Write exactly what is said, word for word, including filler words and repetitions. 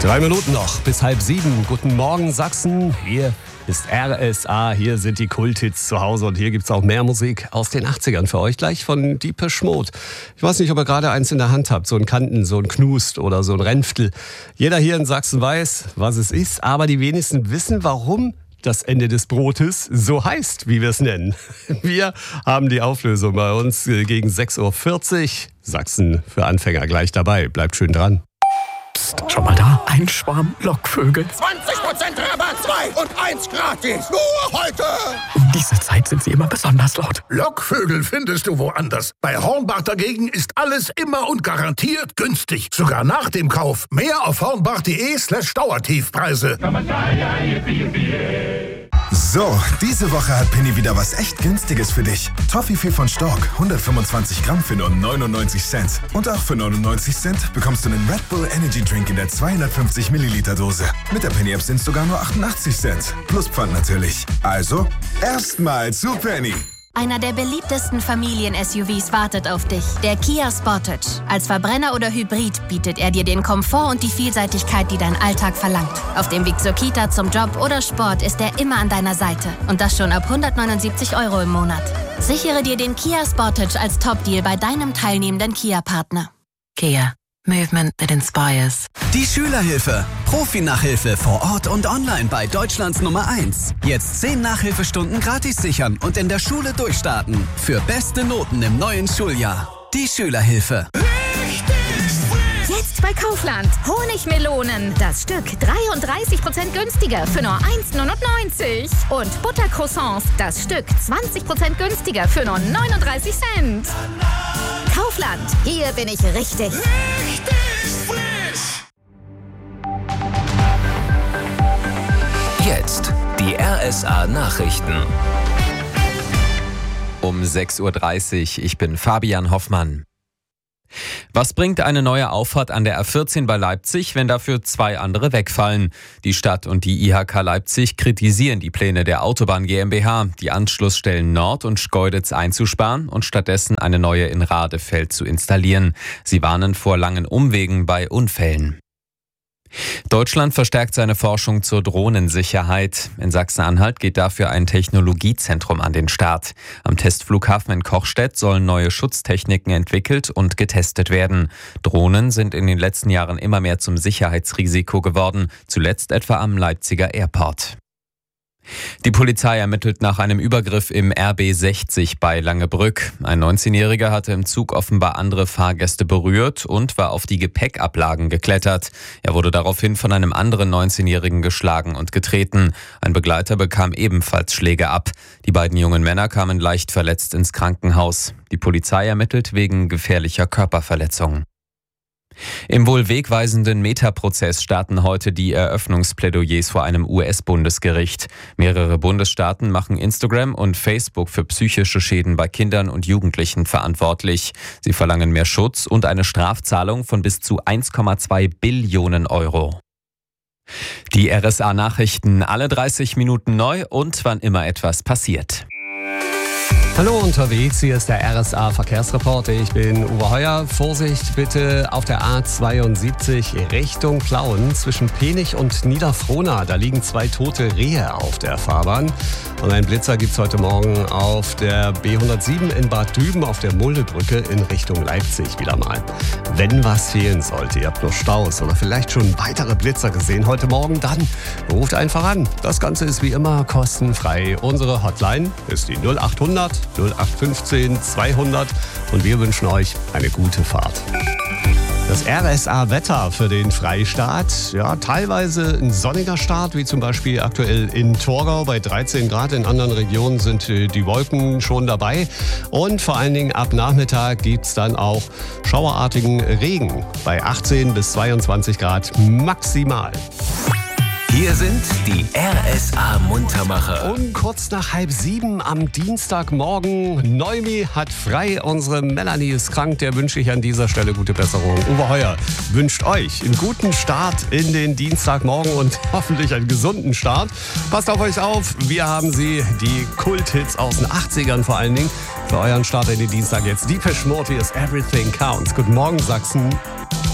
Drei Minuten noch bis halb sieben. Guten Morgen Sachsen, hier ist R S A, hier sind die Kulthits zu Hause und hier gibt es auch mehr Musik aus den achtzigern für euch, gleich von Depeche Mode. Ich weiß nicht, ob ihr gerade eins in der Hand habt, so ein Kanten, so ein Knust oder so ein Renftel. Jeder hier in Sachsen weiß, was es ist, aber die wenigsten wissen, warum das Ende des Brotes so heißt, wie wir es nennen. Wir haben die Auflösung bei uns gegen sechs Uhr vierzig. Sachsen für Anfänger gleich dabei. Bleibt schön dran. Psst, schau mal da, ein Schwarm Lockvögel. zwanzig Prozent Rabatt, zwei und eins gratis. Nur heute. Um diese Zeit sind sie immer besonders laut. Lockvögel findest du woanders. Bei Hornbach dagegen ist alles immer und garantiert günstig. Sogar nach dem Kauf. Mehr auf hornbach.de slash Dauertiefpreise. So, diese Woche hat Penny wieder was echt Günstiges für dich. Toffifee von Stork, hundertfünfundzwanzig Gramm für nur neunundneunzig Cent. Und auch für neunundneunzig Cent bekommst du einen Red Bull Energy Drink in der zweihundertfünfzig Milliliter Dose. Mit der Penny-App sind es sogar nur achtundachtzig Cent. Plus Pfand natürlich. Also, erstmal zu Penny. Einer der beliebtesten Familien-S U Vs wartet auf dich. Der Kia Sportage. Als Verbrenner oder Hybrid bietet er dir den Komfort und die Vielseitigkeit, die dein Alltag verlangt. Auf dem Weg zur Kita, zum Job oder Sport ist er immer an deiner Seite. Und das schon ab hundertneunundsiebzig Euro im Monat. Sichere dir den Kia Sportage als Top-Deal bei deinem teilnehmenden Kia-Partner. Kia. Movement that inspires. Die Schülerhilfe. Profi-Nachhilfe vor Ort und online bei Deutschlands Nummer eins. Jetzt zehn Nachhilfestunden gratis sichern und in der Schule durchstarten. Für beste Noten im neuen Schuljahr. Die Schülerhilfe. Jetzt bei Kaufland. Honigmelonen. Das Stück dreiunddreißig Prozent günstiger für nur eins Komma neunundneunzig. Und Buttercroissants. Das Stück zwanzig Prozent günstiger für nur neununddreißig Cent. Kaufland. Hier bin ich richtig. Richtig frisch. Jetzt die R S A Nachrichten. Um sechs Uhr dreißig. Ich bin Fabian Hoffmann. Was bringt eine neue Auffahrt an der A vierzehn bei Leipzig, wenn dafür zwei andere wegfallen? Die Stadt und die I H K Leipzig kritisieren die Pläne der Autobahn GmbH, die Anschlussstellen Nord und Schkeuditz einzusparen und stattdessen eine neue in Radefeld zu installieren. Sie warnen vor langen Umwegen bei Unfällen. Deutschland verstärkt seine Forschung zur Drohnensicherheit. In Sachsen-Anhalt geht dafür ein Technologiezentrum an den Start. Am Testflughafen in Kochstedt sollen neue Schutztechniken entwickelt und getestet werden. Drohnen sind in den letzten Jahren immer mehr zum Sicherheitsrisiko geworden, zuletzt etwa am Leipziger Airport. Die Polizei ermittelt nach einem Übergriff im R B sechzig bei Langebrück. Ein neunzehnjähriger hatte im Zug offenbar andere Fahrgäste berührt und war auf die Gepäckablagen geklettert. Er wurde daraufhin von einem anderen neunzehnjährigen geschlagen und getreten. Ein Begleiter bekam ebenfalls Schläge ab. Die beiden jungen Männer kamen leicht verletzt ins Krankenhaus. Die Polizei ermittelt wegen gefährlicher Körperverletzung. Im wohl wegweisenden Meta-Prozess starten heute die Eröffnungsplädoyers vor einem U S-Bundesgericht. Mehrere Bundesstaaten machen Instagram und Facebook für psychische Schäden bei Kindern und Jugendlichen verantwortlich. Sie verlangen mehr Schutz und eine Strafzahlung von bis zu eins Komma zwei Billionen Euro. Die R S A-Nachrichten alle dreißig Minuten neu und wann immer etwas passiert. Hallo unterwegs, hier ist der R S A Verkehrsreporter. Ich bin Uwe Heuer. Vorsicht bitte auf der A zweiundsiebzig Richtung Plauen zwischen Penich und Niederfrohna. Da liegen zwei tote Rehe auf der Fahrbahn. Und einen Blitzer gibt es heute Morgen auf der B hundertsieben in Bad Düben auf der Muldebrücke in Richtung Leipzig wieder mal. Wenn was fehlen sollte, ihr habt noch Staus oder vielleicht schon weitere Blitzer gesehen heute Morgen, dann ruft einfach an. Das Ganze ist wie immer kostenfrei. Unsere Hotline ist die null acht hundert null acht fünfzehn zweihundert und wir wünschen euch eine gute Fahrt. Das R S A-Wetter für den Freistaat. Ja, teilweise ein sonniger Start, wie zum Beispiel aktuell in Torgau bei dreizehn Grad. In anderen Regionen sind die Wolken schon dabei. Und vor allen Dingen ab Nachmittag gibt es dann auch schauerartigen Regen bei achtzehn bis zweiundzwanzig Grad maximal. Hier sind die R S A-Muntermacher. Um kurz nach halb sieben am Dienstagmorgen. Neumi hat frei, unsere Melanie ist krank. Der wünsche ich an dieser Stelle gute Besserung. Uwe Heuer wünscht euch einen guten Start in den Dienstagmorgen und hoffentlich einen gesunden Start. Passt auf euch auf, wir haben sie, die Kulthits aus den achtzigern vor allen Dingen, für euren Start in den Dienstag jetzt. Depeche Mode, hier ist Everything Counts. Guten Morgen, Sachsen.